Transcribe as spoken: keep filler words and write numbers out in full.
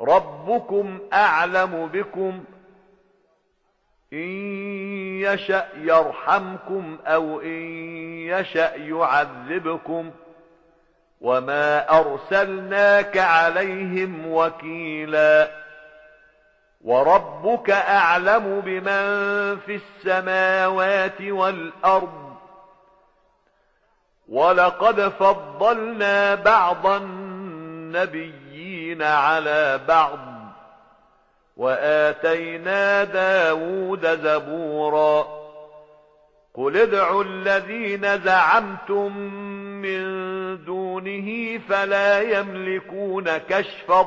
ربكم أعلم بكم إن يشأ يرحمكم أو إن يشأ يعذبكم وما أرسلناك عليهم وكيلا وربك أعلم بمن في السماوات والأرض ولقد فضلنا بعض النبيين على بعض وآتينا داود زبورا قل ادعوا الذين زعمتم من دونه فلا يملكون كشف